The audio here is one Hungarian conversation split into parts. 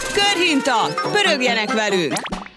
Körhinta, pörögjenek velünk!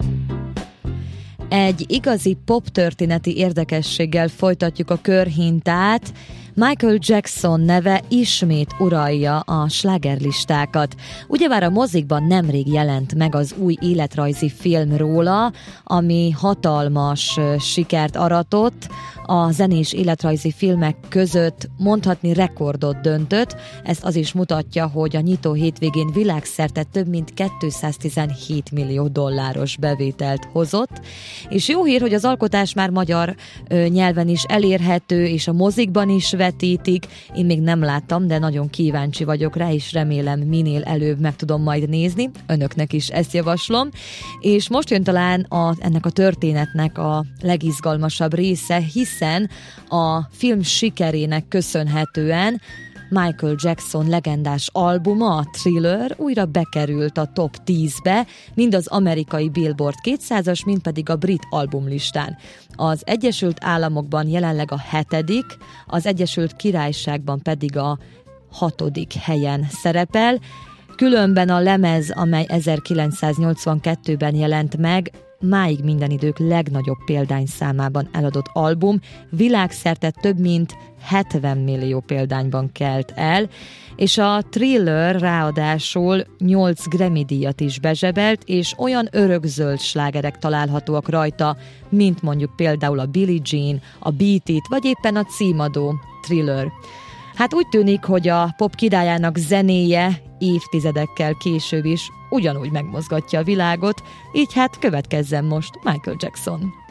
Egy igazi poptörténeti érdekességgel folytatjuk a körhintát. Michael Jackson neve ismét uralja a slágerlistákat. Ugyebár a mozikban nemrég jelent meg az új életrajzi film róla, ami hatalmas sikert aratott. A zenés életrajzi filmek között mondhatni rekordot döntött. Ezt az is mutatja, hogy a nyitó hétvégén világszerte több mint 217 millió dolláros bevételt hozott. És jó hír, hogy az alkotás már magyar nyelven is elérhető, és a mozikban is vetítik. Én még nem láttam, de nagyon kíváncsi vagyok rá, és remélem minél előbb meg tudom majd nézni. Önöknek is ezt javaslom. És most jön talán ennek a történetnek a legizgalmasabb része, hiszen a film sikerének köszönhetően Michael Jackson legendás albuma, a Thriller újra bekerült a top 10-be, mind az amerikai Billboard 200-as, mind pedig a brit albumlistán. Az Egyesült Államokban jelenleg a 7., az Egyesült Királyságban pedig a 6. helyen szerepel. Különben a lemez, amely 1982-ben jelent meg, máig minden idők legnagyobb példányszámában eladott album, világszerte több mint 70 millió példányban kelt el, és a Thriller ráadásul 8 Grammy-díjat is bezsebelt, és olyan örökzöld slágerek találhatóak rajta, mint mondjuk például a Billie Jean, a Beat It, vagy éppen a címadó Thriller. Hát úgy tűnik, hogy a pop királyának zenéje évtizedekkel később is ugyanúgy megmozgatja a világot, így hát következzen most Michael Jackson.